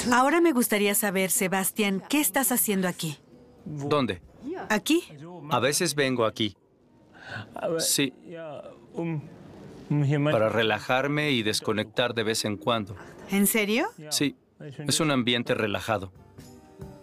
Ahora me gustaría saber, Sebastián, ¿qué estás haciendo aquí? ¿Dónde? ¿Aquí? A veces vengo aquí. Sí, para relajarme y desconectar de vez en cuando. ¿En serio? Sí, es un ambiente relajado.